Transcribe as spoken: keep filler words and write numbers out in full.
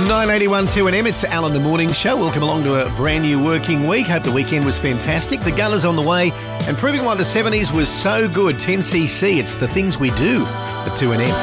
nine eighty-one two N M, it's Alan the Morning Show. Welcome along to a brand new working week. Hope the weekend was fantastic. The Gunners on the way and proving why the seventies was so good. ten C C, it's the things we do for two N M.